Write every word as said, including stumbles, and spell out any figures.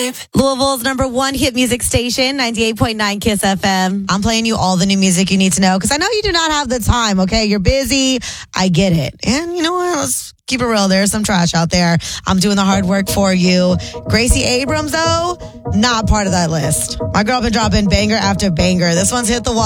vibe. Louisville's number one hit music station, ninety-eight point nine Kiss F M. I'm playing you all the new music you need to know because I know you do not have the time, okay? You're busy. I get it. And you know what? Let's keep it real. There's some trash out there. I'm doing the hard work for you. Gracie Abrams, though, not part of that list. My girl been dropping banger after banger. This one's hit the wall.